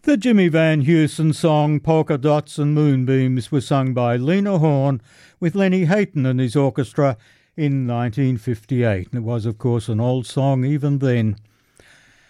The Jimmy Van Heusen song Polka Dots and Moonbeams was sung by Lena Horne with Lenny Hayton and his orchestra in 1958. And it was, of course, an old song even then.